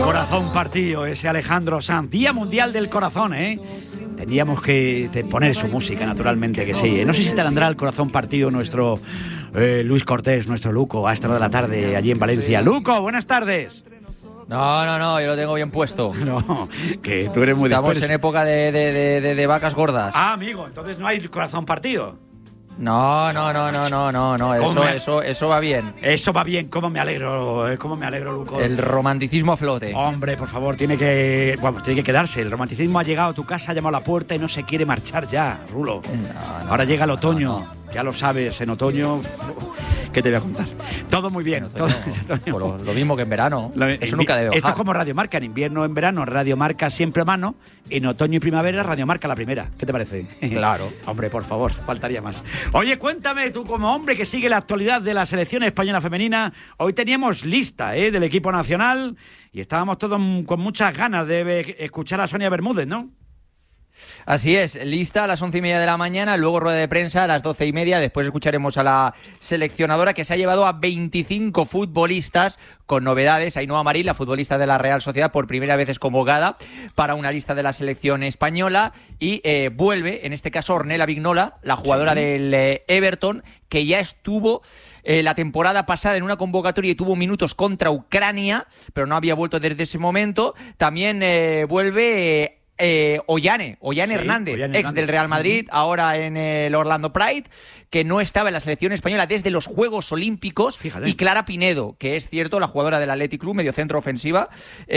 Corazón partido, ese Alejandro Sanz. Día Mundial del Corazón, ¿eh? Tendríamos que poner su música, naturalmente que sí. No sé si tendrá el corazón partido nuestro Luis Cortés, nuestro Luco, a esta hora de la tarde allí en Valencia. Luco, buenas tardes. No, yo lo tengo bien puesto. No, que tú eres muy Estamos en época de vacas gordas. Ah, amigo, entonces no hay corazón partido. No. Eso va bien. Eso va bien, cómo me alegro, Luco. El romanticismo a flote. Hombre, por favor, tiene que quedarse. El romanticismo ha llegado a tu casa, ha llamado a la puerta y no se quiere marchar ya, Rulo. No, ahora llega el otoño. Ya lo sabes, en otoño, ¿qué te voy a contar? Todo muy bien. Lo mismo que en verano. Eso nunca debe bajar. Esto es como Radio Marca. En invierno, en verano, Radio Marca siempre a mano. En otoño y primavera, Radio Marca la primera. ¿Qué te parece? Claro. Hombre, por favor, faltaría más. Oye, cuéntame, tú como hombre que sigue la actualidad de la selección española femenina, hoy teníamos lista del equipo nacional y estábamos todos con muchas ganas de escuchar a Sonia Bermúdez, ¿no? Así es, lista a las 11:30 de la mañana, luego rueda de prensa a las 12:30, después escucharemos a la seleccionadora que se ha llevado a 25 futbolistas con novedades. Ainhoa Marín, la futbolista de la Real Sociedad, por primera vez es convocada para una lista de la selección española y vuelve, en este caso, Ornella Vignola, la jugadora del Everton, que ya estuvo la temporada pasada en una convocatoria y tuvo minutos contra Ucrania, pero no había vuelto desde ese momento. También vuelve Ollane Hernández, ex del Real Madrid, ahora en el Orlando Pride, que no estaba en la selección española desde los Juegos Olímpicos. Fíjate. Y Clara Pinedo, que es cierto, la jugadora del Athletic Club, mediocentro ofensiva,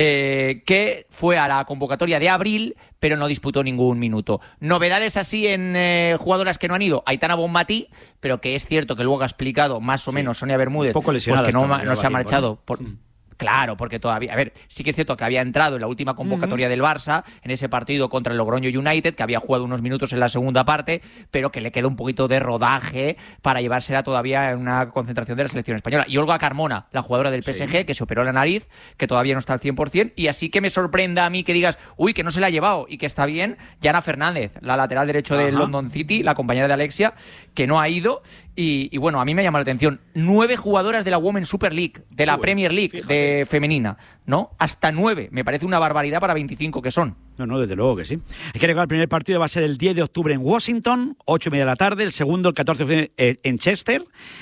que fue a la convocatoria de abril, pero no disputó ningún minuto. Novedades así en jugadoras que no han ido: Aitana Bonmatí, pero que es cierto que luego ha explicado más o menos Sonia Bermúdez, un poco lesionada, pues que no se ha marchado por... Claro, porque todavía... A ver, sí que es cierto que había entrado en la última convocatoria del Barça, en ese partido contra el Logroño United, que había jugado unos minutos en la segunda parte, pero que le queda un poquito de rodaje para llevársela todavía en una concentración de la selección española. Y Olga Carmona, la jugadora del PSG, que se operó la nariz, que todavía no está al 100%, y así que me sorprenda a mí que digas, uy, que no se la ha llevado y que está bien, Yana Fernández, la lateral derecho del London City, la compañera de Alexia, que no ha ido. Y bueno, a mí me llama la atención, 9 jugadoras de la Women's Super League, de la Premier League, de femenina, ¿no? Hasta 9, me parece una barbaridad para 25 que son. No, desde luego que sí. Hay que recordar, el primer partido va a ser el 10 de octubre en Washington, 8:30 de la tarde, el segundo el 14 de octubre en Chester,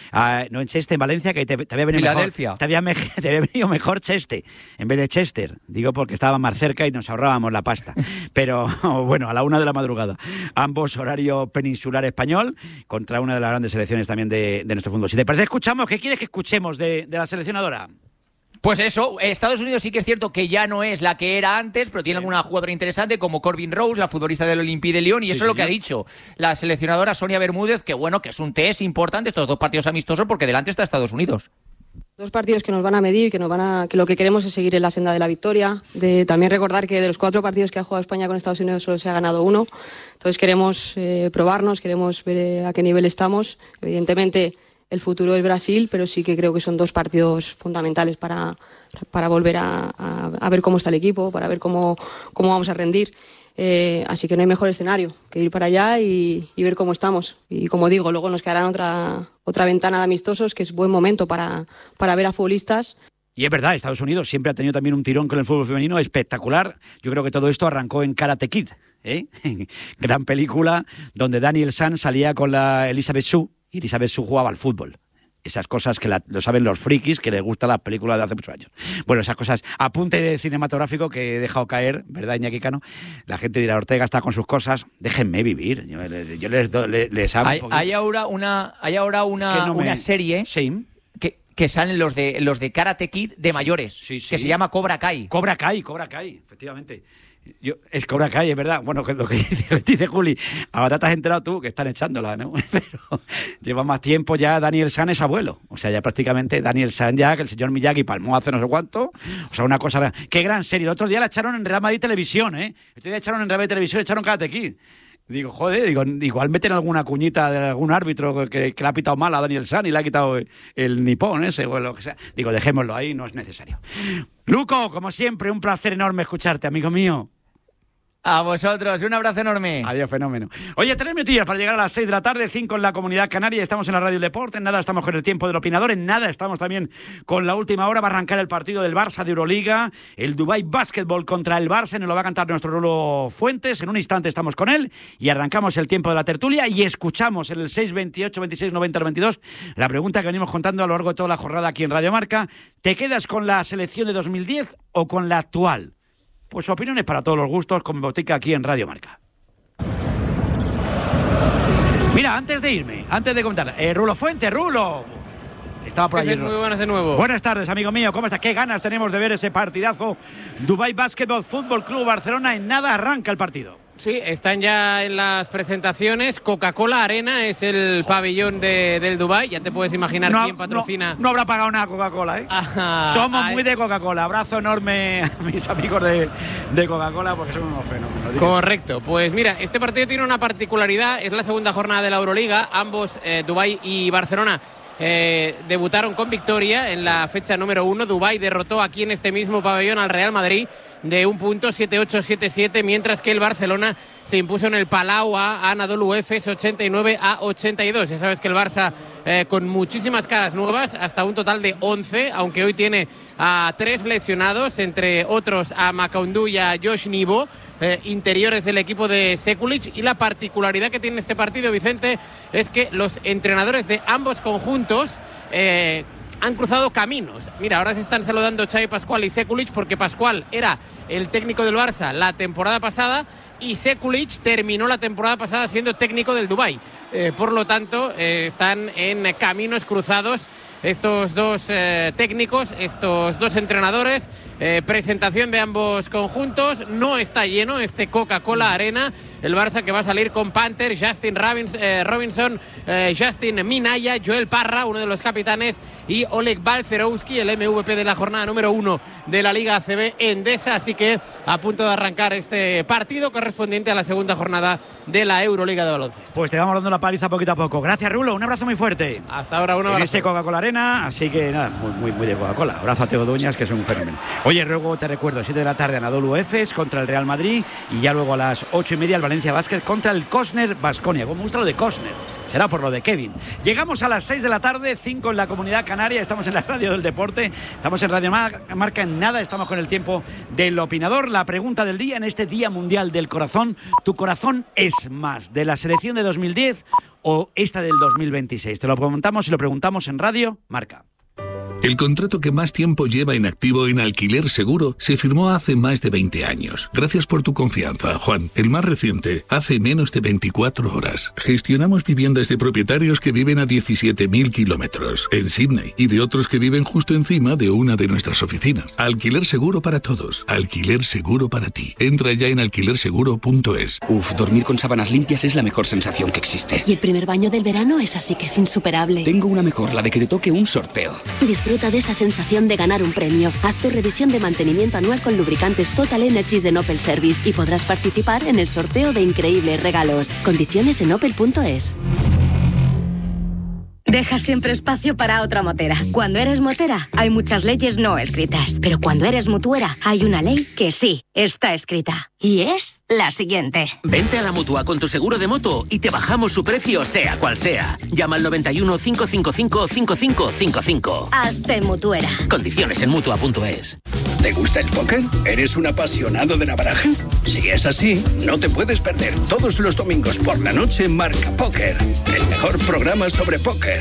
no en Chester, en Valencia, que te había venido Filadelfia. Te había venido mejor Chester, en vez de Chester, digo porque estaba más cerca y nos ahorrábamos la pasta. Pero bueno, a la 1 de la madrugada, ambos horario peninsular español, contra una de las grandes selecciones también de nuestro fútbol. Si te parece, escuchamos. ¿Qué quieres que escuchemos de la seleccionadora? Pues eso, Estados Unidos sí que es cierto que ya no es la que era antes, pero tiene alguna jugadora interesante como Corbin Rose, la futbolista del Olympique de Lyon, y eso es lo que ha dicho la seleccionadora Sonia Bermúdez, que bueno, que es un test importante estos dos partidos amistosos porque delante está Estados Unidos. Dos partidos que nos van a medir, que lo que queremos es seguir en la senda de la victoria. También recordar que de los 4 partidos que ha jugado España con Estados Unidos solo se ha ganado 1. Entonces queremos probarnos, queremos ver a qué nivel estamos. Evidentemente el futuro es Brasil, pero sí que creo que son 2 partidos fundamentales para volver a ver cómo está el equipo, para ver cómo vamos a rendir. Así que no hay mejor escenario que ir para allá y ver cómo estamos. Y como digo, luego nos quedará otra ventana de amistosos, que es buen momento para ver a futbolistas. Y es verdad, Estados Unidos siempre ha tenido también un tirón con el fútbol femenino espectacular. Yo creo que todo esto arrancó en Karate Kid, gran película donde Daniel San salía con la Elizabeth Shue y Elizabeth Shue jugaba al fútbol. Esas cosas que lo saben los frikis, que les gustan las películas de hace muchos años. Bueno, esas cosas, apunte cinematográfico que he dejado caer, ¿verdad, Iñaki Cano? La gente dirá, Ortega está con sus cosas, déjenme vivir. Yo les hago hay ahora una serie que salen los de Karate Kid de mayores, que se llama Cobra Kai. Cobra Kai, efectivamente. Es Cobra Kai, es verdad. Bueno, lo que dice Juli, ahora te has enterado tú que están echándola, ¿no? Pero lleva más tiempo ya. Daniel San es abuelo. O sea, ya prácticamente Daniel San ya, que el señor Miyagi palmó hace no sé cuánto. O sea, una cosa... ¡Qué gran serie! El otro día la echaron en Real Madrid Televisión, ¿eh? Este día echaron en Real Madrid Televisión, echaron Karate Kid. Digo, joder, igual meten alguna cuñita de algún árbitro que le ha pitado mal a Daniel San y le ha quitado el nipón ese o lo que sea. Digo, dejémoslo ahí, no es necesario. Luco, como siempre, un placer enorme escucharte, amigo mío. A vosotros, un abrazo enorme. Adiós, fenómeno. Oye, 3 minutillos para llegar a las 6 de la tarde, 5 en la Comunidad Canaria. Estamos en la Radio del Deporte, en nada estamos con el tiempo del opinador, en nada estamos también con la última hora. Va a arrancar el partido del Barça de Euroliga, el Dubai Basketball contra el Barça, nos lo va a cantar nuestro Rulo Fuentes. En un instante estamos con él y arrancamos el tiempo de la tertulia y escuchamos en el 628 26 90 92 la pregunta que venimos contando a lo largo de toda la jornada aquí en Radio Marca. ¿Te quedas con la selección de 2010 o con la actual? Pues opiniones para todos los gustos con Botica aquí en Radio Marca. Mira, antes de comentar, Rulo Fuente, Rulo. Estaba por allí. Muy buenas de nuevo. Buenas tardes, amigo mío. ¿Cómo estás? Qué ganas tenemos de ver ese partidazo. Dubai Basketball Fútbol Club Barcelona. En nada arranca el partido. Sí, están ya en las presentaciones. Coca-Cola Arena es el pabellón del Dubái. Ya te puedes imaginar quién patrocina. No habrá pagado nada Coca-Cola, ¿eh? Somos muy de Coca-Cola. Abrazo enorme a mis amigos de Coca-Cola porque son unos fenómenos. Correcto. Pues mira, este partido tiene una particularidad. Es la segunda jornada de la Euroliga. Ambos, Dubái y Barcelona, debutaron con victoria en la fecha número 1. Dubái derrotó aquí en este mismo pabellón al Real Madrid de un punto, 7-8, 7-7, mientras que el Barcelona se impuso en el Palau a Anadolu Efes 89-82. Ya sabes que el Barça con muchísimas caras nuevas, hasta un total de 11, aunque hoy tiene a 3 lesionados, entre otros a Macoundou y a Josh Nibo, interiores del equipo de Sekulic. Y la particularidad que tiene este partido, Vicente, es que los entrenadores de ambos conjuntos han cruzado caminos. Mira, ahora se están saludando Xavi Pascual y Sekulic, porque Pascual era el técnico del Barça la temporada pasada y Sekulic terminó la temporada pasada siendo técnico del Dubái. Por lo tanto, están en caminos cruzados estos dos técnicos, estos dos entrenadores. Presentación de ambos conjuntos. No está lleno este Coca-Cola Arena. El Barça que va a salir con Panther, Justin Robinson, Justin Minaya, Joel Parra, uno de los capitanes, y Oleg Balcerowski, el MVP de la jornada número 1 de la Liga ACB Endesa. Así que a punto de arrancar este partido correspondiente a la segunda jornada de la Euroliga de baloncesto. Pues te vamos dando la paliza poquito a poco. Gracias, Rulo. Un abrazo muy fuerte. Hasta ahora, un abrazo. En ese Coca-Cola Arena, así que nada, muy de Coca-Cola. Abrazo a Teo Dueñas, que es un fenómeno. Oye, luego te recuerdo, 7 de la tarde Anadolu Efes contra el Real Madrid y ya luego a las 8:30 el Valencia Basket contra el Cosner Baskonia. ¿Cómo gusta lo de Cosner? Será por lo de Kevin. Llegamos a las 6 de la tarde, 5 en la Comunidad Canaria. Estamos en la Radio del Deporte, estamos en Radio Marca. En nada estamos con el tiempo del opinador. La pregunta del día en este Día Mundial del Corazón: ¿tu corazón es más de la selección de 2010 o esta del 2026? Te lo preguntamos y lo preguntamos en Radio Marca. El contrato que más tiempo lleva en activo en Alquiler Seguro se firmó hace más de 20 años. Gracias por tu confianza, Juan. El más reciente, hace menos de 24 horas. Gestionamos viviendas de propietarios que viven a 17.000 kilómetros en Sydney y de otros que viven justo encima de una de nuestras oficinas. Alquiler Seguro para todos. Alquiler Seguro para ti. Entra ya en alquilerseguro.es. Dormir con sábanas limpias es la mejor sensación que existe. Y el primer baño del verano es así que es insuperable. Tengo una mejor, la de que te toque un sorteo. Disfruta de esa sensación de ganar un premio. Haz tu revisión de mantenimiento anual con lubricantes Total Energies de Opel Service y podrás participar en el sorteo de increíbles regalos. Condiciones en opel.es. Deja siempre espacio para otra motera. Cuando eres motera, hay muchas leyes no escritas. Pero cuando eres mutuera, hay una ley que sí está escrita. Y es la siguiente. Vente a la Mutua con tu seguro de moto y te bajamos su precio, sea cual sea. Llama al 91 555 5555. Hazte mutuera. Condiciones en Mutua.es. ¿Te gusta el póker? ¿Eres un apasionado de la baraja? Si es así, no te puedes perder todos los domingos por la noche Marca Póker, el mejor programa sobre póker.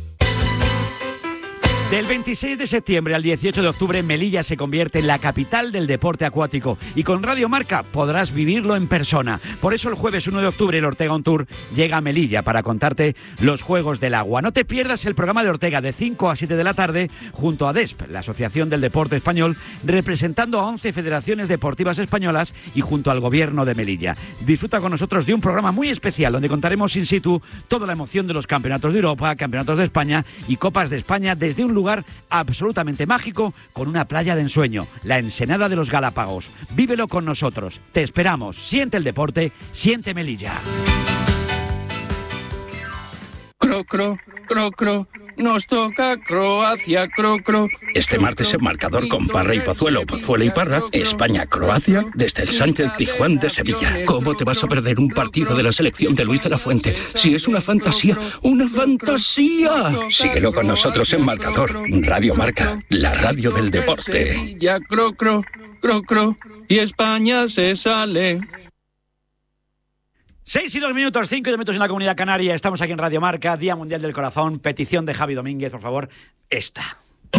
Del 26 de septiembre al 18 de octubre, Melilla se convierte en la capital del deporte acuático y con Radio Marca podrás vivirlo en persona. Por eso el jueves 1 de octubre el Ortega On Tour llega a Melilla para contarte los Juegos del Agua. No te pierdas el programa de Ortega de 5 a 7 de la tarde junto a DESP, la Asociación del Deporte Español, representando a 11 federaciones deportivas españolas y junto al Gobierno de Melilla. Disfruta con nosotros de un programa muy especial donde contaremos in situ toda la emoción de los campeonatos de Europa, campeonatos de España y Copas de España desde un lugar absolutamente mágico con una playa de ensueño, la Ensenada de los Galápagos. Vívelo con nosotros. Te esperamos. Siente el deporte, siente Melilla. Cro, cro, cro, cro. nos toca Croacia, cro. Este martes en Marcador con Parra y Pozuelo, Pozuelo y Parra, España-Croacia desde el Sánchez Pizjuán de Sevilla. ¿Cómo te vas a perder un partido de la selección de Luis de la Fuente? Si es una fantasía, ¡una fantasía! Síguelo con nosotros en Marcador, Radio Marca, la radio del deporte. Ya cro, y España se sale. 6 y 2 minutos, 5 y 2 minutos en la Comunidad Canaria. Estamos aquí en Radio Marca, Día Mundial del Corazón. Petición de Javi Domínguez, por favor, esta.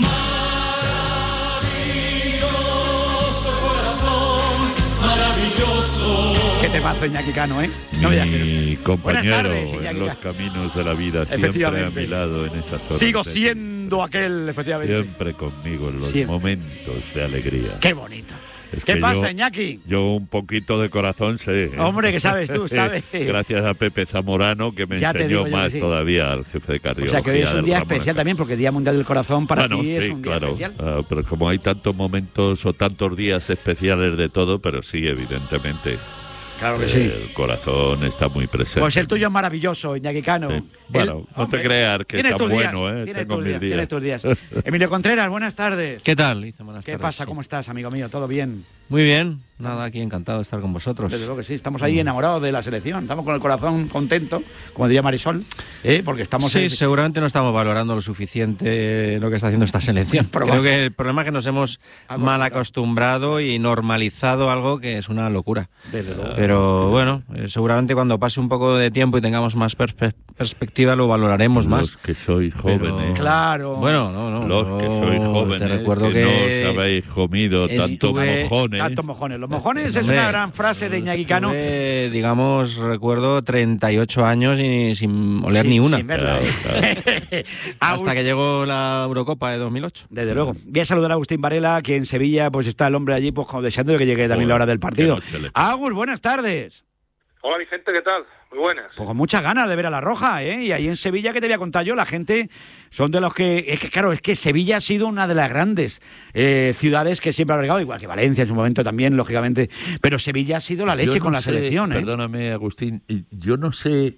Maravilloso corazón, maravilloso. Qué temazo, Iñaki Cano, ¿eh? No mi compañero tardes, en los caminos de la vida, siempre a mi lado en esas horas. Sigo siendo aquel, efectivamente. Siempre conmigo en los momentos de alegría. Qué bonito. Es ¿Qué pasa, yo, Iñaki? Yo un poquito de corazón sé. Hombre, que sabes tú, sabes. Gracias a Pepe Zamorano, que me enseñó más todavía al jefe de cardiología. O sea, que hoy es un día especial también, porque Día Mundial del Corazón para ti es un día especial. Pero como hay tantos momentos o tantos días especiales de todo, pero sí, evidentemente. Claro que sí. El corazón está muy presente. Pues el tuyo es maravilloso, Iñaki Cano. Sí. Bueno, no te creas que es tan bueno, ¿eh? Tengo mis días. Tienes tus días. Emilio Contreras, buenas tardes. ¿Qué tal, Liza? Buenas ¿Qué tardes. pasa? ¿Cómo estás, amigo mío? ¿Todo bien? Muy bien. Nada, aquí encantado de estar con vosotros. Desde luego que sí, estamos ahí enamorados de la selección. Estamos con el corazón contento, como diría Marisol, porque estamos... Sí, seguramente no estamos valorando lo suficiente lo que está haciendo esta selección. Creo que el problema es que nos hemos mal acostumbrado y normalizado algo que es una locura. Desde luego. Pero bueno, seguramente cuando pase un poco de tiempo y tengamos más perspectiva lo valoraremos más. Los que sois jóvenes. Claro. Bueno, no. Los que sois jóvenes. Te recuerdo que no os habéis comido tantos mojones. Tantos mojones. Los mojones es una gran frase de Iñaki Cano. Digamos, recuerdo 38 años y sin oler ni una. Sin verla. Hasta que llegó la Eurocopa de 2008. Desde luego. Voy a saludar a Agustín Varela, que en Sevilla pues está el hombre allí pues como deseando que llegue también la hora del partido. Agus, buenas tardes. Hola Vicente, ¿qué tal? Muy buenas. Pues con muchas ganas de ver a La Roja, ¿eh? Y ahí en Sevilla, ¿qué te voy a contar yo? La gente son de los que... Es que claro, es que Sevilla ha sido una de las grandes ciudades que siempre ha albergado, igual que Valencia en su momento también, lógicamente, pero Sevilla ha sido la leche con la selección, ¿eh? Perdóname, Agustín, yo no sé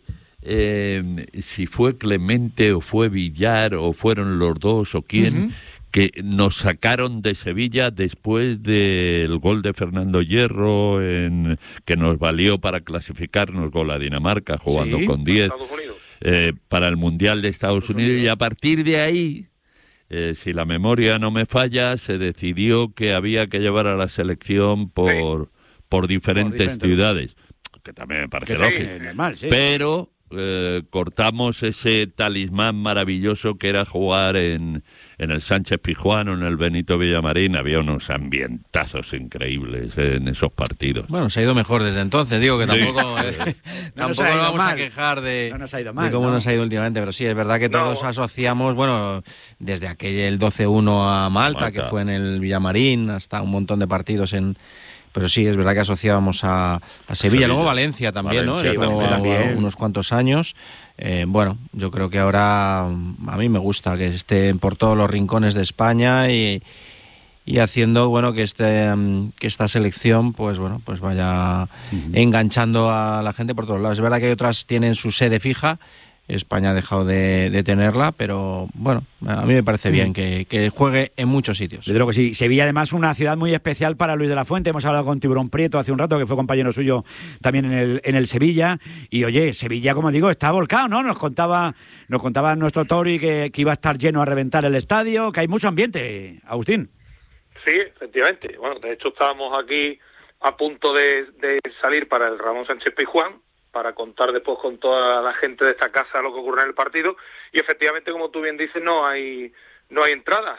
si fue Clemente o fue Villar o fueron los dos o quién... que nos sacaron de Sevilla después del gol de Fernando Hierro, que nos valió para clasificarnos con la Dinamarca, jugando con 10, para el Mundial de Estados Unidos. Y a partir de ahí, si la memoria no me falla, se decidió que había que llevar a la selección por diferentes ciudades, que también me parece lógico. Normal, sí. Pero... cortamos ese talismán maravilloso que era jugar en el Sánchez Pizjuán o en el Benito Villamarín. Había unos ambientazos increíbles en esos partidos. Bueno, se ha ido mejor desde entonces, digo que tampoco tampoco nos vamos mal. A quejar de mal, cómo nos ha ido últimamente, pero sí, es verdad que todos asociamos, bueno, desde el 12-1 a Malta, que fue en el Villamarín, hasta un montón de partidos pero sí, es verdad que asociábamos a Sevilla, luego Valencia también, Valencia, ¿no? Valencia también. Unos cuantos años. Bueno, yo creo que ahora a mí me gusta que estén por todos los rincones de España y haciendo, bueno, que esta selección, pues bueno, pues vaya enganchando a la gente por todos lados. Es verdad que otras tienen su sede fija. España ha dejado de tenerla, pero bueno, a mí me parece bien que juegue en muchos sitios. Desde luego que sí. Sevilla, además, una ciudad muy especial para Luis de la Fuente. Hemos hablado con Tiburón Prieto hace un rato, que fue compañero suyo también en el Sevilla. Y oye, Sevilla, como digo, está volcado, ¿no? Nos contaba nuestro Tori que iba a estar lleno a reventar el estadio, que hay mucho ambiente, Agustín. Sí, efectivamente. Bueno, de hecho estábamos aquí a punto de salir para el Ramón Sánchez Pizjuán, para contar después con toda la gente de esta casa lo que ocurre en el partido, y efectivamente, como tú bien dices, no hay entradas.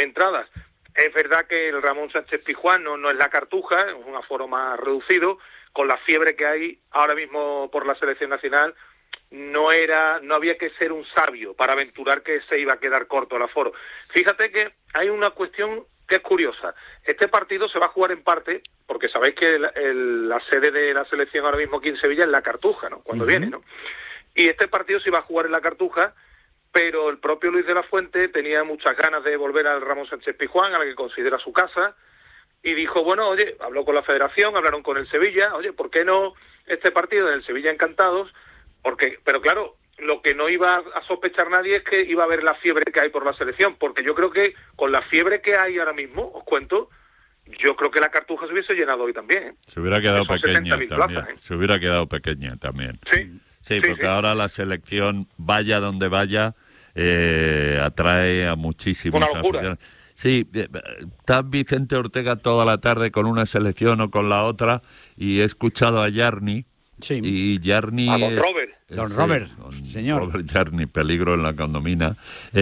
Es verdad que el Ramón Sánchez Pizjuán no es la Cartuja, es un aforo más reducido, con la fiebre que hay ahora mismo por la selección nacional, no había que ser un sabio para aventurar que se iba a quedar corto el aforo. Fíjate que hay una cuestión que es curiosa. Este partido se va a jugar en parte, porque sabéis que la sede de la selección ahora mismo aquí en Sevilla es la Cartuja, ¿no? Cuando viene, ¿no? Y este partido se iba a jugar en la Cartuja, pero el propio Luis de la Fuente tenía muchas ganas de volver al Ramón Sánchez Pizjuán, a la que considera su casa, y dijo, bueno, oye, habló con la federación, hablaron con el Sevilla, oye, ¿por qué no este partido del Sevilla Encantados? Pero claro, lo que no iba a sospechar nadie es que iba a haber la fiebre que hay por la selección, porque yo creo que con la fiebre que hay ahora mismo, os cuento, yo creo que la Cartuja se hubiese llenado hoy también. Se hubiera quedado Son pequeña 70.000 también. plazas, Se hubiera quedado pequeña también. Sí, porque ahora la selección, vaya donde vaya, atrae a muchísimos Una locura. aficionados. Sí, está Vicente Ortega toda la tarde con una selección o con la otra, y he escuchado a Yarni. Sí. Y Yarni... A don Robert. Don Robert, señor. Robert Yarni, peligro en la condomina.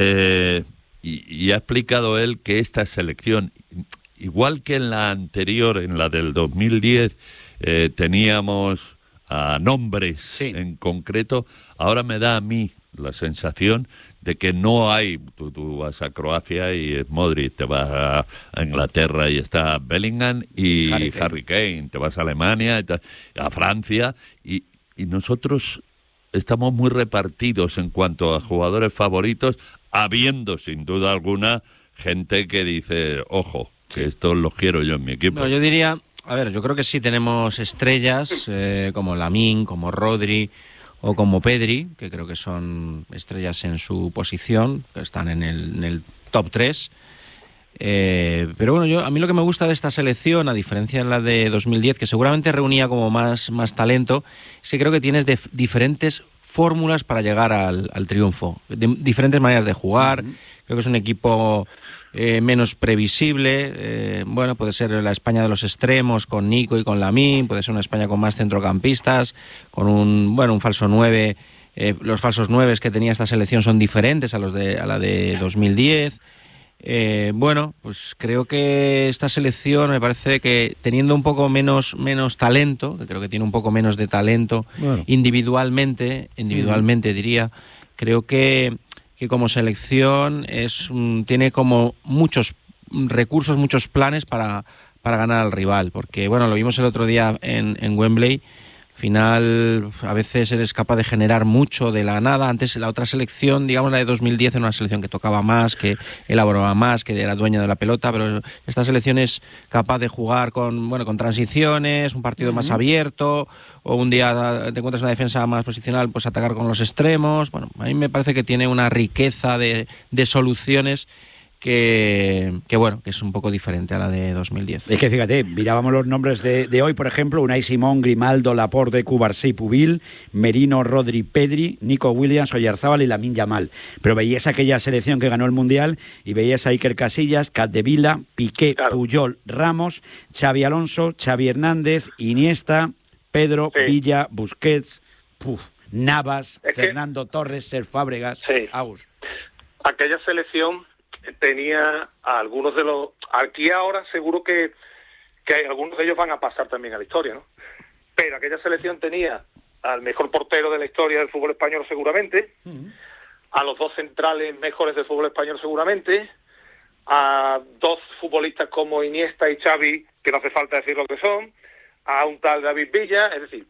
Y ha explicado él que esta selección, igual que en la anterior, en la del 2010, teníamos a nombres en concreto, ahora me da a mí la sensación de que no hay, tú vas a Croacia y es Modric, te vas a Inglaterra y está Bellingham y Harry Kane, te vas a Alemania, a Francia, y nosotros estamos muy repartidos en cuanto a jugadores favoritos, habiendo sin duda alguna gente que dice, ojo, que estos los quiero yo en mi equipo. No, yo diría, a ver, yo creo que sí tenemos estrellas como Lamine, como Rodri o como Pedri, que creo que son estrellas en su posición, que están en el top 3. Pero bueno, a mí lo que me gusta de esta selección, a diferencia de la de 2010, que seguramente reunía como más talento, es que creo que tienes diferentes fórmulas para llegar al triunfo, diferentes maneras de jugar. Creo que es un equipo menos previsible. Bueno, puede ser la España de los extremos con Nico y con Lamine, puede ser una España con más centrocampistas, con un falso 9. Los falsos 9 que tenía esta selección son diferentes a la de 2010. Bueno, pues creo que esta selección me parece que teniendo un poco menos talento, que creo que tiene un poco menos de talento individualmente diría, creo que como selección tiene como muchos recursos, muchos planes para ganar al rival, porque bueno, lo vimos el otro día en Wembley. Al final, a veces eres capaz de generar mucho de la nada. Antes, la otra selección, digamos la de 2010, era una selección que tocaba más, que elaboraba más, que era dueña de la pelota, pero esta selección es capaz de jugar con transiciones, un partido más abierto, o un día te encuentras una defensa más posicional, pues atacar con los extremos. Bueno, a mí me parece que tiene una riqueza de soluciones que es un poco diferente a la de 2010. Es que fíjate, mirábamos los nombres de hoy, por ejemplo, Unai Simón, Grimaldo, Laporte, Cubarsí, Pubil, Merino, Rodri, Pedri, Nico Williams, Oyarzábal y Lamine Yamal. Pero veías aquella selección que ganó el Mundial y veías a Iker Casillas, Capdevila, Piqué, Puyol, Ramos, Xavi Alonso, Xavi Hernández, Iniesta, Pedro, Villa, Busquets, Navas, Fernando Torres, Cesc Fábregas, Agus. Aquella selección tenía a algunos de los... Aquí ahora seguro que algunos de ellos van a pasar también a la historia, ¿no? Pero aquella selección tenía al mejor portero de la historia del fútbol español seguramente, a los dos centrales mejores del fútbol español seguramente, a dos futbolistas como Iniesta y Xavi, que no hace falta decir lo que son, a un tal David Villa, es decir,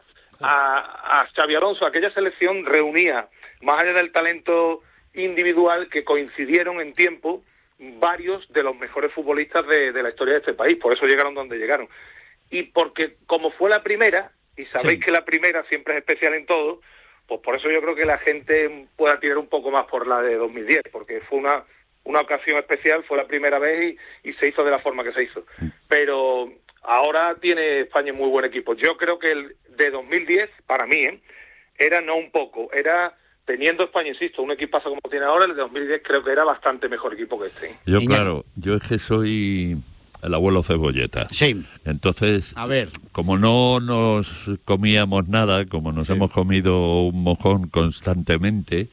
a Xavi Alonso. Aquella selección reunía, más allá del talento individual, que coincidieron en tiempo varios de los mejores futbolistas de la historia de este país. Por eso llegaron donde llegaron. Y porque como fue la primera, y sabéis que la primera siempre es especial en todo, pues por eso yo creo que la gente pueda tirar un poco más por la de 2010, porque fue una ocasión especial, fue la primera vez y se hizo de la forma que se hizo. Pero ahora tiene España muy buen equipo. Yo creo que el de 2010, para mí, era no un poco, era... Teniendo España, insisto, un equipazo como tiene ahora, el de 2010 creo que era bastante mejor equipo que este. Yo es que soy el abuelo Cebolleta. Sí. Entonces, a ver, como no nos comíamos nada, como nos hemos comido un mojón constantemente,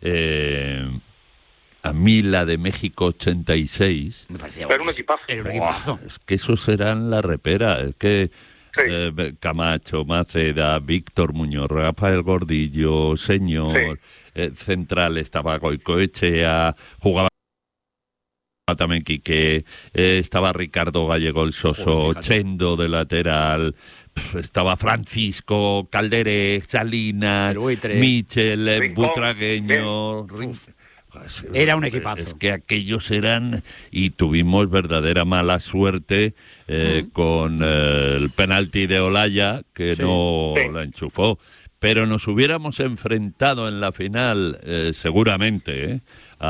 a mí la de México 86... Me parecía era un equipazo. Era un equipazo. Es que esos eran la repera, es que... Camacho, Maceda, Víctor Muñoz, Rafael Gordillo, Señor, central estaba Goicoechea, jugaba también Quique, estaba Ricardo Gallego el Soso, Chendo de lateral, estaba Francisco, Calderé, Salinas, Michel, Butragueño... Era un equipazo. Es que aquellos eran, y tuvimos verdadera mala suerte con el penalti de Olaya, que no la enchufó. pero nos hubiéramos enfrentado en la final, seguramente,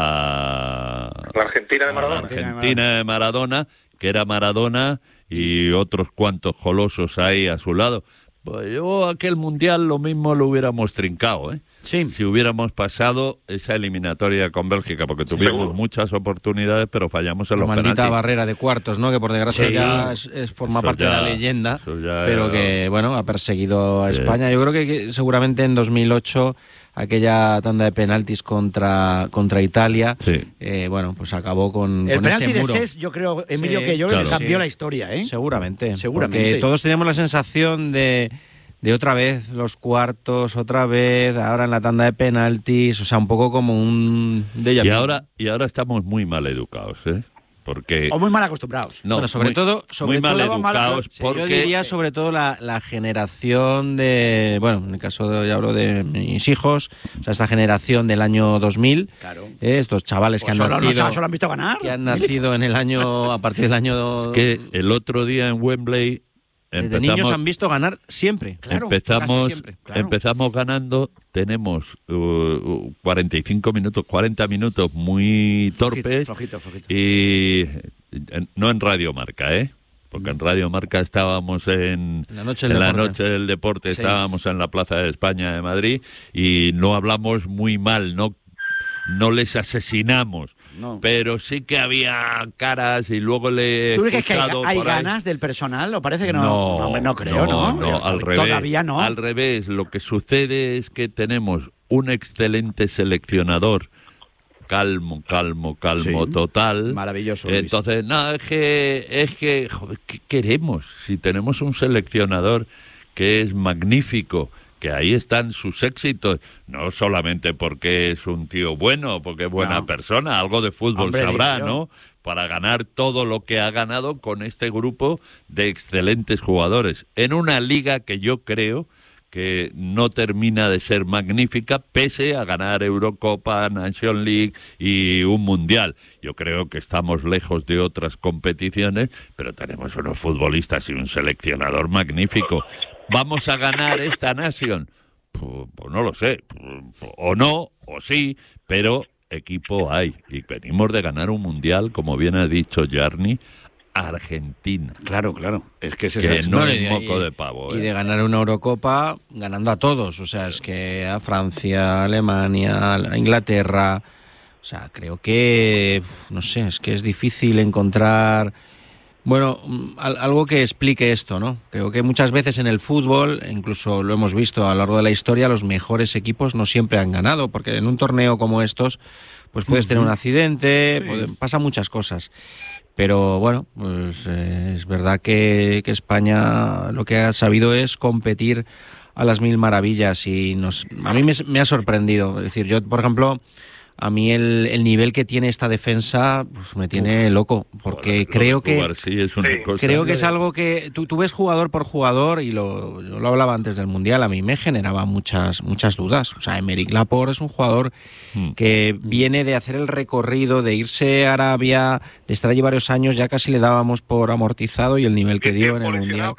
a la Argentina de Maradona. Argentina de Maradona, que era Maradona y otros cuantos colosos ahí a su lado. Pues yo aquel mundial lo mismo lo hubiéramos trincado, Sí. Si hubiéramos pasado esa eliminatoria con Bélgica, porque tuvimos muchas oportunidades, pero fallamos en los maldita penaltis. barrera de cuartos, ¿no? Que por desgracia Sí. ya forma Eso parte ya- de la leyenda, eso ya pero era- que, bueno, ha perseguido a Sí. España. Yo creo que seguramente en 2008 aquella tanda de penaltis contra Italia, bueno, pues acabó con El con penalti ese de muro. Ses, yo creo, Emilio, Sí, que yo claro. cambió Sí. la historia, ¿eh? Seguramente. Seguramente. Porque todos teníamos la sensación de otra vez los cuartos, otra vez, ahora en la tanda de penaltis, o sea, un poco como un déjà vu. Y ahora estamos muy mal educados, porque O muy mal acostumbrados. no, Bueno, sobre muy, todo muy mal todo educados, Sí, yo porque diría sobre todo la generación de, bueno, en el caso de, ya hablo de mis hijos, o sea, esta generación del año 2000, Claro. estos chavales Pues que han nacido, solo han visto ganar. que han nacido en el año, a partir del año... es que el otro día en Wembley desde niños han visto ganar siempre. Claro, empezamos, casi siempre, claro. empezamos ganando, tenemos 45 minutos, 40 minutos muy torpes Flojito. y no en Radio Marca, porque en Radio Marca estábamos en la noche del en la deporte. noche del deporte, Sí. estábamos en la Plaza de España de Madrid y no hablamos muy mal, no les asesinamos, No. pero sí que había caras y luego le he ¿Tú crees que escuchado hay por ahí. ganas del personal? ¿O parece que no? Hombre, no creo, ¿no? No, al revés. Todavía no. Al revés, lo que sucede es que tenemos un excelente seleccionador, calmo, Sí. total. Maravilloso, Luis. Entonces, no, es que, joder, ¿qué queremos? Si tenemos un seleccionador que es magnífico, que ahí están sus éxitos, no solamente porque es un tío bueno, porque es buena No. persona, algo de fútbol Hombre, sabrá, digo yo. ¿no? Para ganar todo lo que ha ganado con este grupo de excelentes jugadores, en una liga que yo creo que no termina de ser magnífica, pese a ganar Eurocopa, Nation League y un Mundial. Yo creo que estamos lejos de otras competiciones, pero tenemos unos futbolistas y un seleccionador magnífico. ¿Vamos a ganar esta Nation? Pues no lo sé, o no, o sí, pero equipo hay. Y venimos de ganar un Mundial, como bien ha dicho Jarni, Argentina. Claro. Es que ese Que es no Bueno, es moco de pavo. Y de ganar una Eurocopa ganando a todos, o sea, es que a Francia, a Alemania, a Inglaterra, o sea, creo que, no sé, es que es difícil encontrar, bueno, algo que explique esto, ¿no? Creo que muchas veces en el fútbol, incluso lo hemos visto a lo largo de la historia, los mejores equipos no siempre han ganado, porque en un torneo como estos, pues puedes tener un accidente, pasan muchas cosas. Pero bueno, pues es verdad que España lo que ha sabido es competir a las mil maravillas y a mí me ha sorprendido. Es decir, yo, por ejemplo, a mí el nivel que tiene esta defensa pues, me tiene loco, porque creo que es algo que tú ves jugador por jugador, y yo lo hablaba antes del Mundial, a mí me generaba muchas dudas. O sea, Aymeric Laporte es un jugador que viene de hacer el recorrido, de irse a Arabia, de estar allí varios años, ya casi le dábamos por amortizado, y el nivel que dio en el Mundial.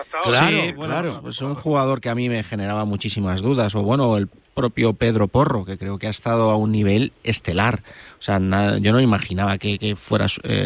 Claro, pues un jugador que a mí me generaba muchísimas dudas. O bueno, el propio Pedro Porro, que creo que ha estado a un nivel estelar. O sea, yo no imaginaba que fuera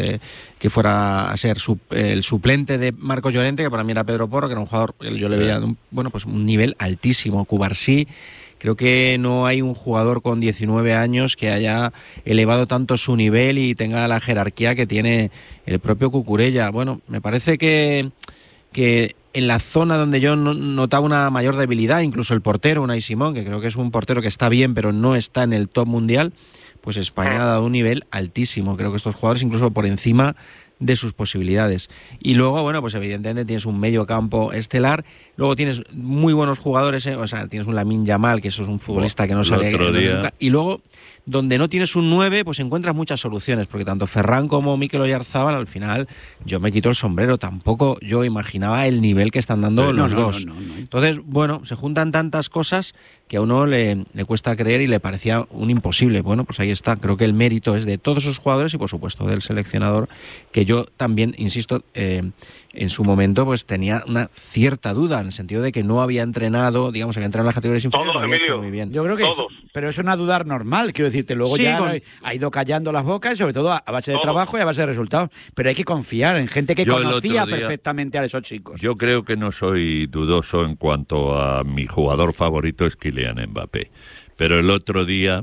a ser el suplente de Marcos Llorente, que para mí era Pedro Porro, que era un jugador, yo le veía un nivel altísimo. Cubarsí, creo que no hay un jugador con 19 años que haya elevado tanto su nivel y tenga la jerarquía que tiene el propio Cucurella. Bueno, me parece que en la zona donde yo notaba una mayor debilidad, incluso el portero, Unai Simón, que creo que es un portero que está bien, pero no está en el top mundial, pues España ha dado un nivel altísimo. Creo que estos jugadores incluso por encima de sus posibilidades. Y luego, bueno, pues evidentemente tienes un medio campo estelar, luego tienes muy buenos jugadores, o sea, tienes un Lamine Yamal, que eso es un futbolista que no sale nunca, y luego donde no tienes un 9, pues encuentras muchas soluciones, porque tanto Ferran como Mikel Oyarzabal, al final, yo me quito el sombrero, tampoco yo imaginaba el nivel que están dando los dos. No. Entonces, bueno, se juntan tantas cosas que a uno le cuesta creer y le parecía un imposible. Bueno, pues ahí está, creo que el mérito es de todos esos jugadores y por supuesto del seleccionador, que que yo también, insisto, en su momento pues tenía una cierta duda, en el sentido de que no había entrenado, digamos, había entrenado en las categorías inferiores, lo había hecho muy bien. Yo creo que pero es una duda normal, quiero decirte, luego Sí, ya ha ido callando las bocas, y sobre todo a base de trabajo y a base de resultados, pero hay que confiar en gente que Yo el conocía otro día- perfectamente a esos chicos. Yo creo que no soy dudoso en cuanto a mi jugador favorito es Kylian Mbappé. Pero el otro día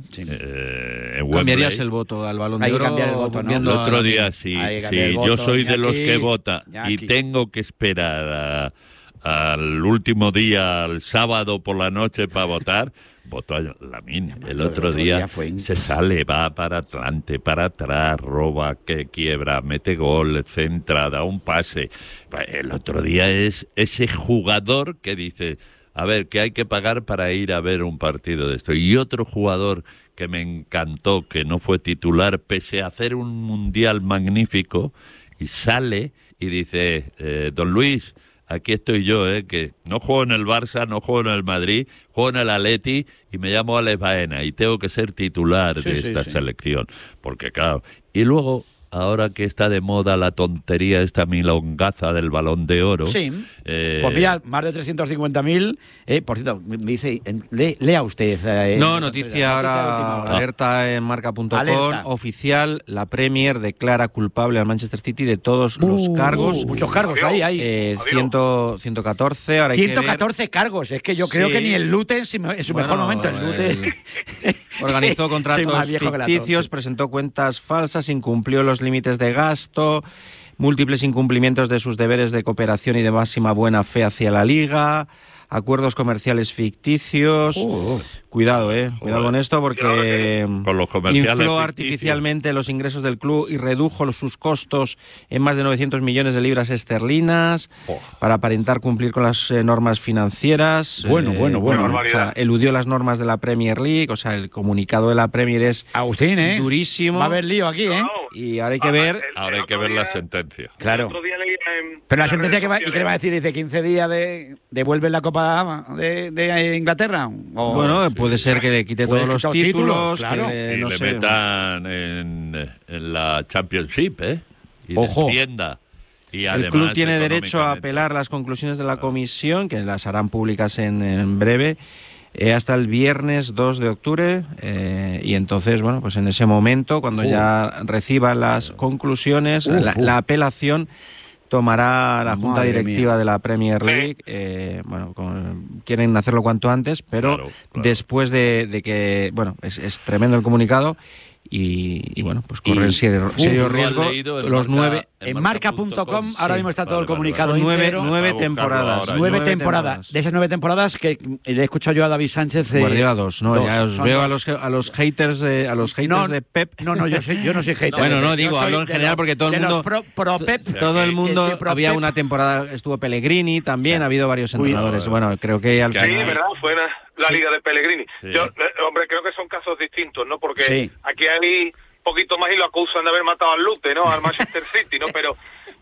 en ¿Cambiarías Wembley, el voto al Balón Hay de que Oro? cambiar el voto, ¿no? Volviendo el a otro la- día sí, Hay que cambiar el sí, voto, yo soy de los Iñaki, que vota Iñaki. y tengo que esperar al último día, al sábado por la noche para votar. Voto a Lamine. El otro día se sale, va para adelante, para atrás, roba, que quiebra, mete gol, centra, da un pase. El otro día es ese jugador que dice, a ver, que hay que pagar para ir a ver un partido de esto. Y otro jugador que me encantó, que no fue titular, pese a hacer un mundial magnífico, y sale y dice, don Luis, aquí estoy yo, que no juego en el Barça, no juego en el Madrid, juego en el Atleti y me llamo Alex Baena y tengo que ser titular de esta selección. Porque claro, y luego, ahora que está de moda la tontería esta milongaza del Balón de Oro... Sí, pues mira, más de 350.000, por cierto, me dice, lea usted... No, noticia ahora, alerta en marca.com, Alerta. oficial, la Premier declara culpable al Manchester City de todos los cargos. Muchos cargos, hay. 114, ahora hay que ver. 114 cargos, es que yo creo Sí. que ni el Lute en su mejor momento, el Lute... Organizó Soy contratos más viejo que la ficticios, tos, sí. presentó cuentas falsas, incumplió los límites de gasto, múltiples incumplimientos de sus deberes de cooperación y de máxima buena fe hacia la Liga, acuerdos comerciales ficticios. Cuidado, cuidado con esto, porque con los comerciales infló ficticios. artificialmente los ingresos del club y redujo sus costos en más de 900 millones de libras esterlinas para aparentar cumplir con las normas financieras. Bueno. O sea, eludió las normas de la Premier League, o sea, el comunicado de la Premier es Agustín, durísimo. Va a haber lío aquí, Y ahora hay que ver... Ahora hay que ver la sentencia. Claro. Pero la sentencia que va, ¿y qué le va a decir? Dice 15 días devuelven la Copa de Inglaterra. O... Bueno, puede ser que le quite todos los títulos, claro. que Y no le sé. metan en la Championship, y Ojo. descienda. Y El además, club tiene derecho a económicamente. apelar las conclusiones de la comisión, que las harán públicas en breve, hasta el viernes 2 de octubre. Y entonces, bueno, pues en ese momento, cuando ya reciban las conclusiones, la apelación tomará la Junta Madre Directiva mía. de la Premier League. Quieren hacerlo cuanto antes, pero Claro. después de que, bueno, es tremendo el comunicado. Y bueno, pues corren serio ¿lo has riesgo. leído en Los Marca? 9 En marca.com ahora mismo está todo el comunicado. Nueve íntegro. temporadas. ahora. 9 temporadas. De esas 9 temporadas que le he escuchado yo a David Sánchez. Guardiola 2, ¿no? Ya os son veo dos. a los haters de Pep. No, yo no soy hater. Bueno, no, Yo digo, soy hablo en de general los- porque todo el de mundo... los pro Pep. Todo el que mundo, soy pro había Pep. una temporada, estuvo Pellegrini también, ha habido varios entrenadores. Bueno, creo que al Sí, final... verdad, fue la liga de Pellegrini. Sí. Yo, hombre, creo que son casos distintos, ¿no? Porque Sí. aquí hay poquito más y lo acusan de haber matado al Lute, ¿no? Al Manchester City, ¿no? Pero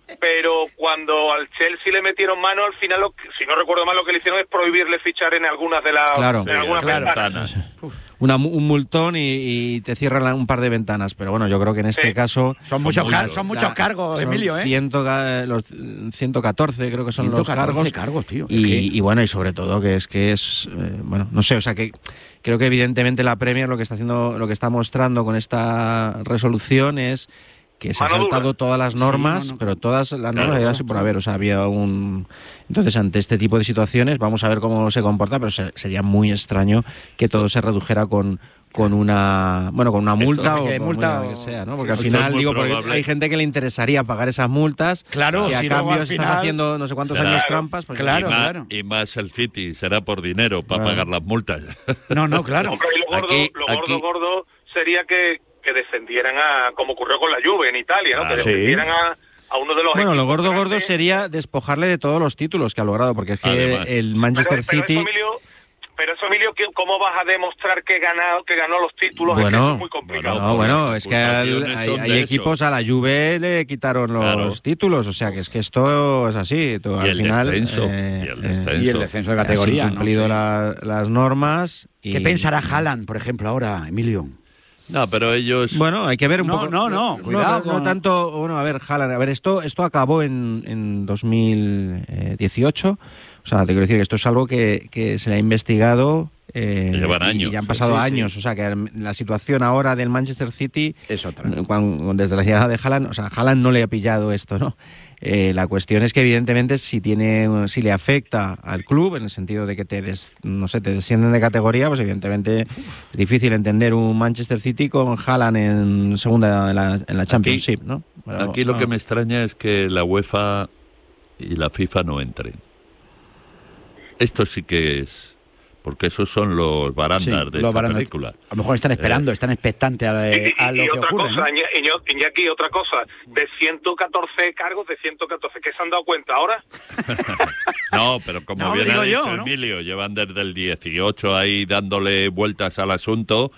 cuando al Chelsea le metieron mano, al final, si no recuerdo mal, lo que le hicieron es prohibirle fichar en algunas de las Claro. en algunas ventanas. Un multón y te cierran un par de ventanas. Pero bueno, yo creo que en este caso... Son muchos cargos, son Emilio, los 114 creo que son los 114 cargos. cargos, tío. Y bueno, y sobre todo que es bueno, no sé, o sea que creo que evidentemente la Premier lo que está mostrando con esta resolución es que se ha saltado todas las normas, pero todas las normas había por haber, o sea, había entonces ante este tipo de situaciones vamos a ver cómo se comporta, pero sería muy extraño que todo se redujera con una multa o multa lo que sea, ¿no? Porque al Esto es final muy digo, porque probable. hay gente que le interesaría pagar esas multas. Claro, si a si luego cambio al estás final- haciendo no sé cuántos Será- años trampas, pues Y más el City, será por dinero, para Claro. pagar las multas. No, claro. Hombre, y lo gordo sería que defendieran como ocurrió con la Juve en Italia, ¿no? Ah, Que sí. defendieran a uno de los Bueno, lo equipos gordo grandes. sería despojarle de todos los títulos que ha logrado, porque es que Además. el Manchester Pero City... eso, Emilio, ¿cómo vas a demostrar que ganó los títulos? Bueno, es que es muy complicado. bueno, es que hay equipos, a la Juve le quitaron los títulos, o sea que es que esto es así. Al el final, descenso, y el descenso de categoría, has incumplido ¿no? Sí. las normas. ¿Qué pensará Haaland, por ejemplo, ahora, Emilio? No, pero ellos... Bueno, hay que ver un poco... cuidado no tanto... Bueno, a ver, Haaland, esto acabó en 2018. O sea, te quiero decir que esto es algo que se le ha investigado... llevan años. Y ya han pasado años. O sea, que la situación ahora del Manchester City... Es otra. Desde la llegada de Haaland... O sea, Haaland no le ha pillado esto, ¿no? La cuestión es que evidentemente si le afecta al club en el sentido de que te descienden de categoría, pues evidentemente es difícil entender un Manchester City con Haaland en segunda en la Championship, ¿no? Pero, aquí lo que me extraña es que la UEFA y la FIFA no entren. Esto sí que es... Porque esos son los barandas de esta película. A lo mejor están esperando, están expectantes a lo que ocurre. Cosa, ¿no? Iñaki, otra cosa, de 114 cargos, de 114, ¿qué se han dado cuenta ahora? No, pero como bien ha dicho Emilio, llevan desde el 18 ahí dándole vueltas al asunto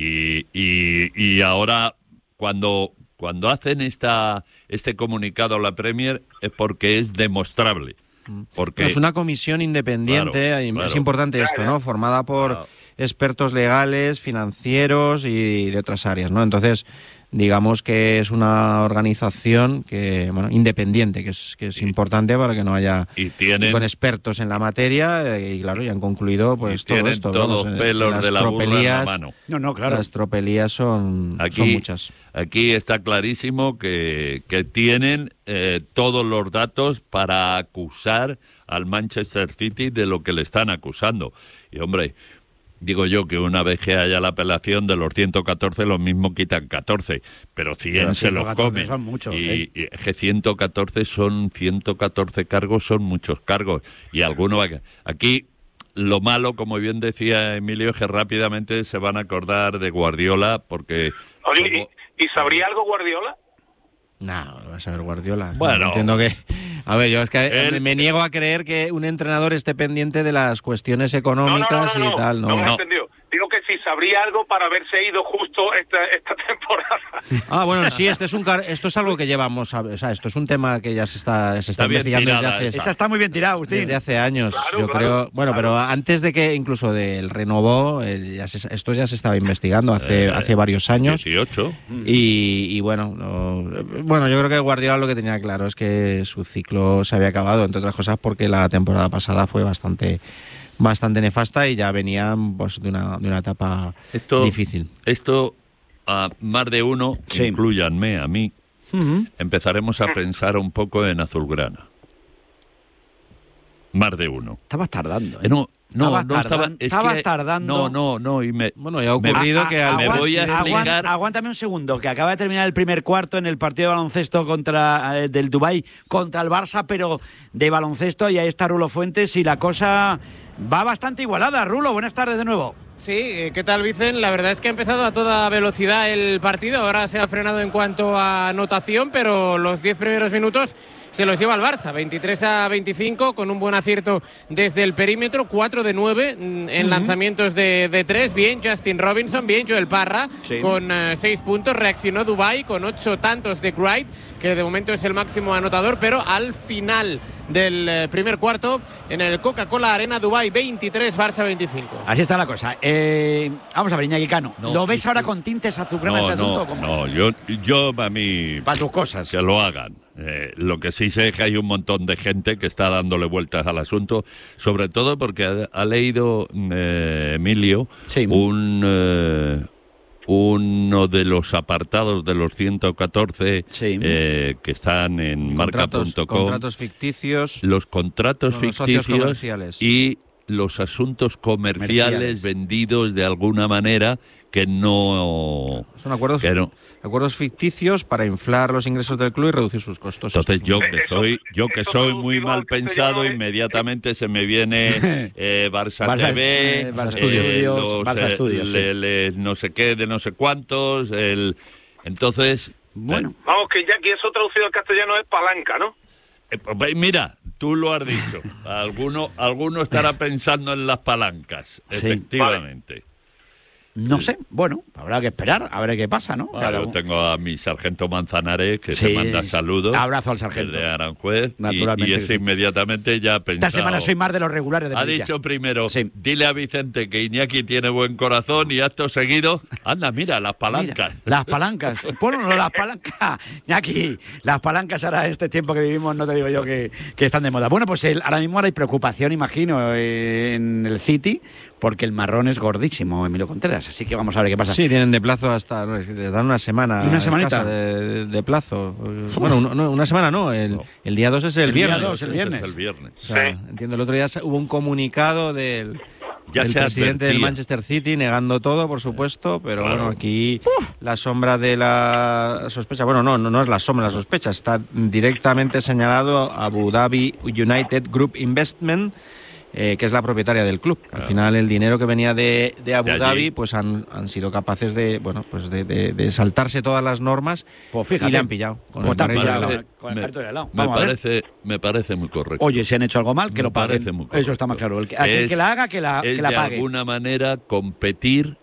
y ahora cuando hacen este comunicado a la Premier es porque es demostrable. Porque es una comisión independiente, claro. Es importante esto, ¿no? Formada por expertos legales, financieros y de otras áreas, ¿no? Entonces, digamos que es una organización que independiente, que es importante para que no haya con expertos en la materia y claro, ya han concluido pues todo esto. Todos pelos de la burra en la mano. No, claro. Las tropelías son muchas. Aquí está clarísimo que tienen todos los datos para acusar al Manchester City de lo que le están acusando. Y hombre, digo yo que una vez que haya la apelación de los 114, lo mismo quitan 14, pero 100 se los comen. Son muchos, y es que 114 cargos, son muchos cargos. Y algunos... Aquí lo malo, como bien decía Emilio, es que rápidamente se van a acordar de Guardiola, porque... Oye, ¿y sabría algo Guardiola? No, va a saber Guardiola. Bueno, entiendo que... A ver, yo es que me niego a creer que un entrenador esté pendiente de las cuestiones económicas y tal. No me he entendido. Digo que si sabría algo para haberse ido justo esta temporada. Bueno, sí, esto es algo que llevamos, o sea, esto es un tema que ya se está investigando desde hace... Esa está muy bien tirada, Agustín. Desde hace años, yo creo. Bueno, pero antes de que incluso del renovó, esto ya se estaba investigando hace varios años. 18. Y bueno, yo creo que Guardiola lo que tenía claro es que su ciclo se había acabado, entre otras cosas porque la temporada pasada fue bastante nefasta y ya venían pues de una etapa difícil. Esto a más de uno, inclúyanme a mí, empezaremos a pensar un poco en azulgrana. Más de uno. Estabas tardando. Estabas tardando. No. Bueno, ya ha ocurrido que me voy a explicar. Aguántame un segundo, que acaba de terminar el primer cuarto en el partido de baloncesto del Dubái contra el Barça, pero de baloncesto, y ahí está Rulo Fuentes, y la cosa va bastante igualada. Rulo, buenas tardes de nuevo. Sí, ¿qué tal, Vicen? La verdad es que ha empezado a toda velocidad el partido, ahora se ha frenado en cuanto a anotación, pero los 10 primeros minutos se los lleva el Barça, 23-25, con un buen acierto desde el perímetro, 4 de 9 en lanzamientos de 3. Bien Justin Robinson, bien Joel Parra, con 6 puntos. Reaccionó Dubái con 8 tantos de Wright, que de momento es el máximo anotador, pero al final del primer cuarto, en el Coca-Cola Arena, Dubái 23, Barça 25. Así está la cosa. Vamos a ver, Iñaki Cano, ¿lo ves ahora con tintes azulgranas este asunto? No, yo a mí... Para tus cosas. Que lo hagan. Lo que sí sé es que hay un montón de gente que está dándole vueltas al asunto, sobre todo porque ha leído Emilio uno de los apartados de los 114 que están en marca.com. Contratos ficticios. Los contratos ficticios y los asuntos comerciales vendidos de alguna manera que no... Son acuerdos ficticios para inflar los ingresos del club y reducir sus costos. Entonces yo que soy muy mal pensado, inmediatamente se me viene Barça TV, Barça Studios, no sé qué, de no sé cuántos, entonces... Bueno. Vamos, que ya aquí eso traducido al castellano es palanca, ¿no? Mira, tú lo has dicho. Alguno estará pensando en las palancas, efectivamente. No sé, bueno, habrá que esperar, a ver qué pasa, ¿no? Claro, tengo a mi sargento Manzanares que te manda saludos. Abrazo al sargento. El de Aranjuez. Naturalmente. Y ese inmediatamente ya pensado. Esta semana soy más de los regulares de Ha Sevilla. dicho primero, dile a Vicente que Iñaki tiene buen corazón y acto seguido, anda, mira, las palancas. Mira, las palancas. Bueno, las palancas. Iñaki, las palancas ahora en este tiempo que vivimos, no te digo yo que están de moda. Bueno, pues ahora mismo hay preocupación, imagino, en el City, porque el marrón es gordísimo, Emilio Contreras. Así que vamos a ver qué pasa. Sí, tienen de plazo hasta... Les dan una semana. ¿Una semanita? De plazo. Bueno, una semana no. El día 2 es el viernes. Día 2, el viernes. Es el viernes. O sea, entiendo, el otro día hubo un comunicado del presidente del Manchester City negando todo, por supuesto, pero bueno, aquí la sombra de la sospecha, bueno, no es la sombra de la sospecha, está directamente señalado a Abu Dhabi United Group Investment, que es la propietaria del club. Al final el dinero que venía de Abu Dhabi, pues han sido capaces de, bueno, pues de saltarse todas las normas, pues fíjate, y le han pillado con el carrito de helado. Me parece muy correcto. Oye, si han hecho algo mal, que lo paguen. Eso está más claro. El que la haga, que la pague. De alguna manera competir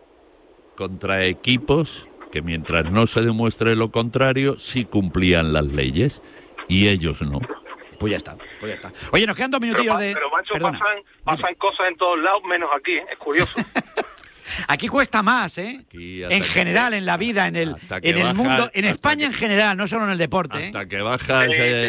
contra equipos que mientras no se demuestre lo contrario, sí cumplían las leyes y ellos no. Pues ya está. Oye, nos quedan 2 minutillos de... Pero macho, pasan cosas en todos lados, menos aquí, es curioso. Aquí cuesta más, ¿eh? En general, en la vida, en el mundo, en España en general, no solo en el deporte. Hasta que bajas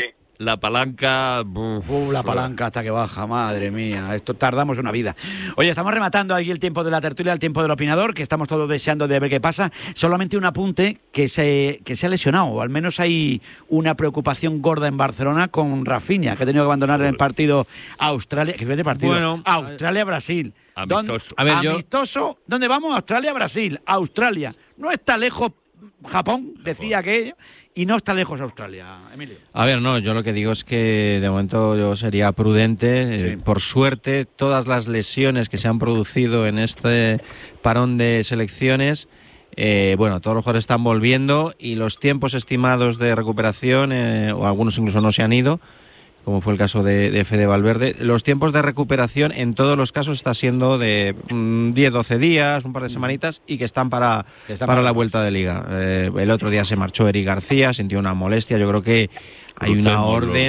la palanca... la palanca hasta que baja, madre mía. Esto tardamos una vida. Oye, estamos rematando aquí el tiempo de la tertulia, el tiempo del opinador, que estamos todos deseando de ver qué pasa. Solamente un apunte, que se ha lesionado, o al menos hay una preocupación gorda en Barcelona con Rafinha, que ha tenido que abandonar el partido Australia. ¿Qué fue partido? Bueno, Australia-Brasil. Amistoso. Amistoso. ¿Dónde vamos? Australia-Brasil. Australia. No está lejos Japón, decía aquello. Y no está lejos Australia, Emilio. A ver, no, yo lo que digo es que de momento yo sería prudente. Por suerte, todas las lesiones que se han producido en este parón de selecciones, bueno, todos los jugadores están volviendo y los tiempos estimados de recuperación, o algunos incluso no se han ido, como fue el caso de Fede Valverde. Los tiempos de recuperación en todos los casos está siendo de 10-12 días, un par de semanitas, y que están para la vuelta de liga. El otro día se marchó Eric García, sintió una molestia. Yo creo que hay una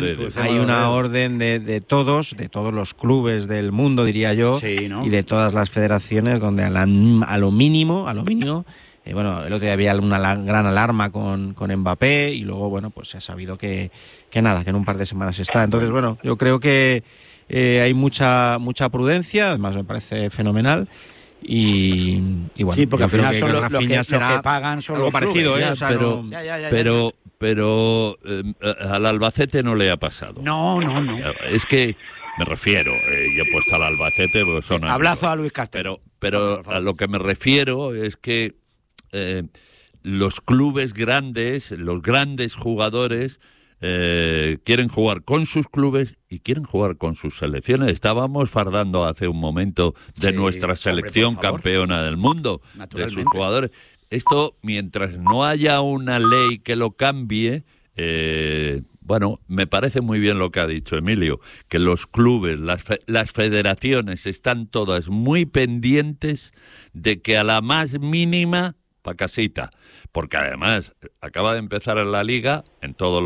orden de todos los clubes del mundo, diría yo, y de todas las federaciones, donde a lo mínimo, bueno, el otro día había una gran alarma con Mbappé, y luego, bueno, pues se ha sabido que en un par de semanas está. Entonces, bueno, yo creo que hay mucha prudencia, además me parece fenomenal. Y bueno, sí, porque al final son los que pagan son algo los parecido, clubes, o sea, pero al Albacete no le ha pasado. No. Es que me refiero, yo he puesto al Albacete, pues son abrazo a Luis Castro. Pero a lo que me refiero es que los clubes grandes, los grandes jugadores quieren jugar con sus clubes y quieren jugar con sus selecciones. Estábamos fardando hace un momento de nuestra selección campeona del mundo, de sus jugadores. Esto, mientras no haya una ley que lo cambie, bueno, me parece muy bien lo que ha dicho Emilio, que los clubes, las federaciones están todas muy pendientes de que a la más mínima pa' casita, porque además acaba de empezar en la liga en todos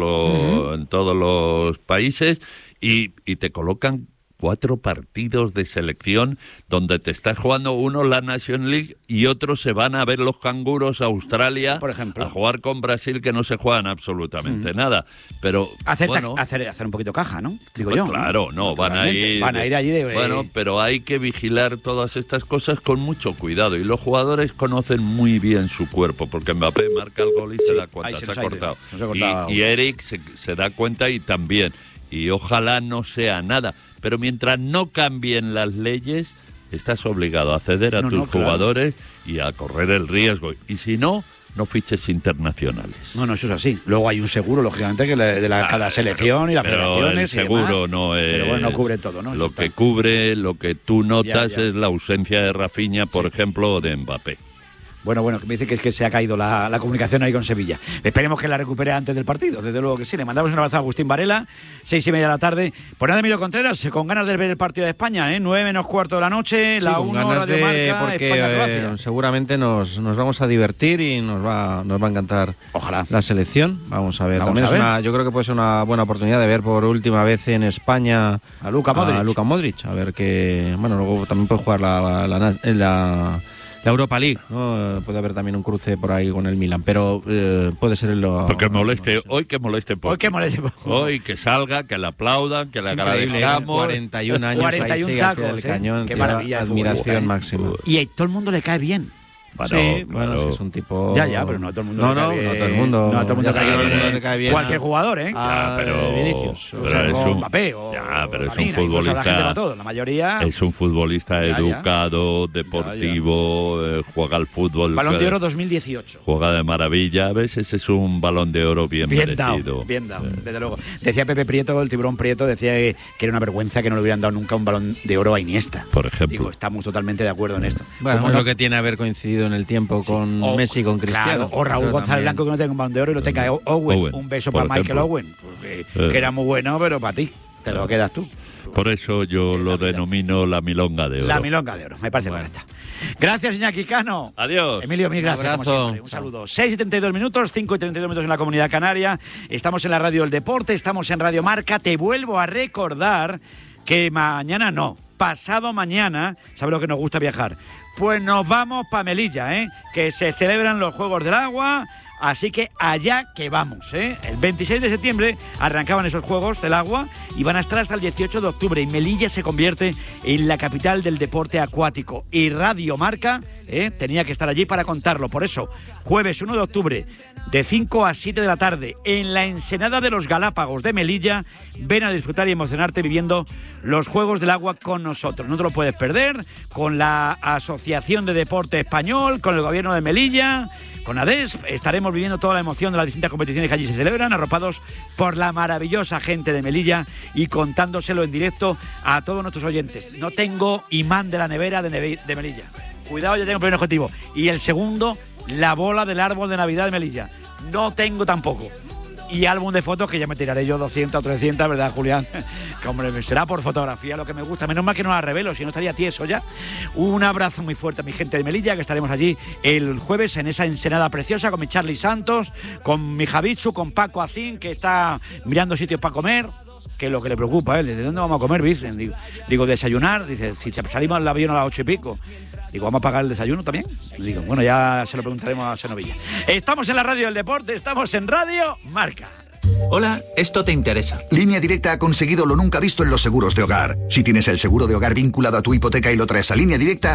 los países y te colocan 4 partidos de selección donde te estás jugando uno la Nation League y otros se van a ver los canguros a Australia, por ejemplo, a jugar con Brasil, que no se juegan absolutamente nada. Pero hacer un poquito caja, ¿no? Digo pues yo. Claro, no, van a ir allí de... Bueno, pero hay que vigilar todas estas cosas con mucho cuidado, y los jugadores conocen muy bien su cuerpo, porque Mbappé marca el gol y se da cuenta, se ha cortado. Y Eric se da cuenta y también. Y ojalá no sea nada. Pero mientras no cambien las leyes, estás obligado a ceder a tus jugadores y a correr el riesgo. Y si no, no fiches internacionales. No, eso es así. Luego hay un seguro, lógicamente, que de cada selección y las federaciones. El seguro y no es... Pero bueno, no cubre todo, ¿no? Lo que cubre, lo que tú notas es la ausencia de Rafinha, por ejemplo, o de Mbappé. Bueno, que me dice que es que se ha caído la comunicación ahí con Sevilla. Esperemos que la recupere antes del partido, desde luego que sí. Le mandamos un abrazo a Agustín Varela, 6:30 de la tarde. Por nada, Emilio Contreras, con ganas de ver el partido de España, 9:15 de la noche, sí, la con 1 ganas de Marca, porque España-Croacia. seguramente nos vamos a divertir y nos va a encantar. Ojalá. La selección. Vamos a ver. Vamos También a ver. yo creo que puede ser una buena oportunidad de ver por última vez en España a Luka Modric. A ver que, bueno, luego también puede jugar la Europa League, ¿no? Puede haber también un cruce por ahí con el Milan, pero puede ser porque moleste, hoy que moleste poco. Hoy que salga, que le aplaudan, que le agradezcamos. 41 años 41 ahí sigue tacos, el cañón, qué maravilla, admiración máxima. Y a todo el mundo le cae bien. Bueno, sí, claro. Sí, es un tipo... Ya, pero no a todo el mundo le cae bien. No todo el mundo. No a todo el mundo le cae bien. Cualquier jugador, ¿eh? pero Vinicius. Pero es un Mbappé, pero es un futbolista. La mayoría. Es un futbolista educado, deportivo, juega al fútbol. Balón de Oro 2018. Juega de maravilla. A veces es un Balón de Oro bien merecido. Bien dado, desde luego. Decía Pepe Prieto, el tiburón Prieto, decía que era una vergüenza que no le hubieran dado nunca un Balón de Oro a Iniesta. Por ejemplo. Digo, estamos totalmente de acuerdo en esto. Bueno, es lo que tiene haber coincidido en el tiempo con Messi y con Cristiano. Claro, o Raúl González Blanco, que no tenga un Balón de Oro y lo tenga Owen. Un beso para Michael Owen, que era muy bueno, pero para ti te lo quedas tú. Por eso yo lo denomino la milonga de oro. La milonga de oro, me parece correcta. Gracias, Iñaki Cano. Adiós. Emilio, mil gracias. Un abrazo. Un saludo. 6:32 minutos, 5:32 minutos en la Comunidad Canaria. Estamos en la Radio del Deporte, estamos en Radio Marca. Te vuelvo a recordar que mañana no, pasado mañana, ¿sabes lo que nos gusta viajar? Pues nos vamos para Melilla, que se celebran los Juegos del Agua, así que allá que vamos, El 26 de septiembre arrancaban esos Juegos del Agua y van a estar hasta el 18 de octubre y Melilla se convierte en la capital del deporte acuático y Radio Marca tenía que estar allí para contarlo. Por eso, jueves 1 de octubre, de 5 a 7 de la tarde, en la Ensenada de los Galápagos de Melilla, ven a disfrutar y emocionarte viviendo los Juegos del Agua con nosotros. No te lo puedes perder, con la Asociación de Deporte Español, con el Gobierno de Melilla, con ADESP, estaremos viviendo toda la emoción de las distintas competiciones que allí se celebran, arropados por la maravillosa gente de Melilla y contándoselo en directo a todos nuestros oyentes. No tengo imán de la nevera de Melilla. Cuidado, ya tengo el primer objetivo. Y el segundo, la bola del árbol de Navidad de Melilla. No tengo tampoco. Y álbum de fotos que ya me tiraré yo 200 o 300, ¿verdad, Julián? Que hombre, será por fotografía lo que me gusta. Menos mal que no la revelo, si no estaría tieso ya. Un abrazo muy fuerte a mi gente de Melilla, que estaremos allí el jueves en esa Ensenada preciosa con mi Charlie Santos, con mi Javichu, con Paco Acín, que está mirando sitios para comer. Que es lo que le preocupa, ¿De dónde vamos a comer, Vicen? Digo, desayunar. Dice, si salimos al avión a las 8:00, digo, ¿vamos a pagar el desayuno también? Digo, bueno, ya se lo preguntaremos a Senovilla. Estamos en la Radio del Deporte, estamos en Radio Marca. Hola, esto te interesa. Línea Directa ha conseguido lo nunca visto en los seguros de hogar. Si tienes el seguro de hogar vinculado a tu hipoteca y lo traes a Línea Directa,